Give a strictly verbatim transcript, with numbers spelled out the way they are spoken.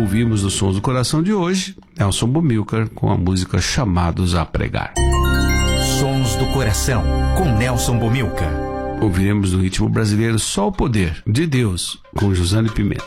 ouvimos os Sons do Coração de hoje, Nelson Bumilcar com a música Chamados a Pregar. Sons do Coração, com Nelson Bumilcar. Ouviremos no ritmo brasileiro Só o Poder de Deus, com Josane Pimenta.